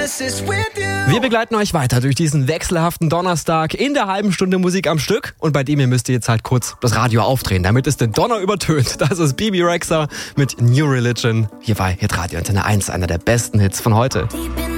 Wir begleiten euch weiter durch diesen wechselhaften Donnerstag in der halben Stunde Musik am Stück. Und bei dem hier müsst ihr jetzt halt kurz das Radio aufdrehen, damit es den Donner übertönt. Das ist Bebe Rexha mit New Religion hier bei Hitradio Antenne 1, einer der besten Hits von heute.